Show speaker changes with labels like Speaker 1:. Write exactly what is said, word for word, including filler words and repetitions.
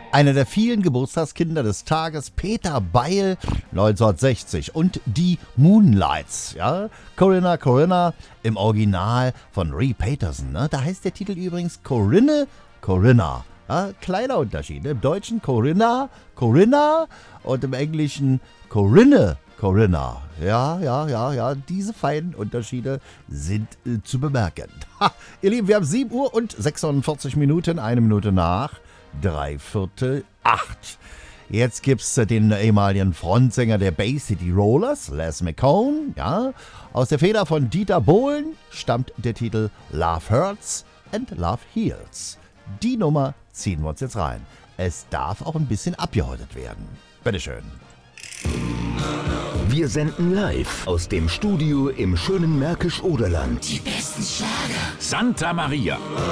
Speaker 1: Einer der vielen Geburtstagskinder des Tages, Peter Beil, neunzehnhundertsechzig. Und die Moonlights, ja. Corinna, Corinna, im Original von Ray Peterson. Ne? Da heißt der Titel übrigens Corinne, Corinna. Ja, kleiner Unterschied. Im Deutschen Corinna, Corinna und im Englischen Corinne, Corinna. Ja, ja, ja, ja. Diese feinen Unterschiede sind äh, zu bemerken. Ha, ihr Lieben, wir haben sieben Uhr und sechsundvierzig Minuten, eine Minute nach. Drei Viertel acht. Jetzt gibt's den ehemaligen Frontsänger der Bay City Rollers, Les McCone, ja. Aus der Feder von Dieter Bohlen stammt der Titel Love Hurts and Love Heals. Die Nummer ziehen wir uns jetzt rein. Es darf auch ein bisschen abgehäutet werden. Bitteschön.
Speaker 2: Wir senden live aus dem Studio im schönen Märkisch-Oderland.
Speaker 3: Die besten Schlager.
Speaker 4: Santa Maria.